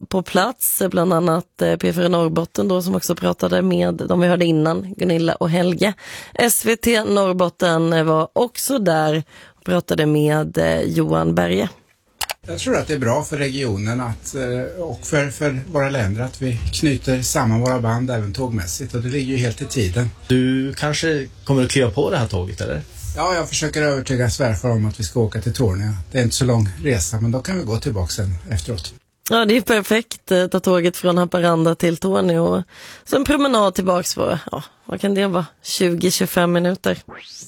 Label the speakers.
Speaker 1: på plats, bland annat P4 Norrbotten då, som också pratade med de vi hörde innan, Gunilla och Helge. SVT Norrbotten var också där och pratade med Johan Berge.
Speaker 2: Jag tror att det är bra för regionen och för våra länder att vi knyter samman våra band även tågmässigt, och det ligger ju helt i tiden.
Speaker 3: Du kanske kommer att kliva på det här tåget, eller?
Speaker 2: Ja, jag försöker övertyga svärfar om att vi ska åka till Torneå. Det är inte så lång resa, men då kan vi gå tillbaka sen efteråt.
Speaker 1: Ja, det är perfekt. Ta tåget från Haparanda till Torneå. Så en promenad tillbaks för, vad kan det vara? 20-25 minuter.